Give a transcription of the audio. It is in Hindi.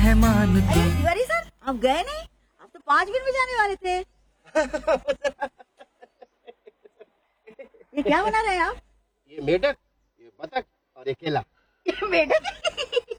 मेहमान तू। तिवारी सर आप गए नहीं, आप तो 5 मिनट में जाने वाले थे। ये क्या बना रहे हैं आप? ये मेढक, ये बतख और ये केला। ये मेढक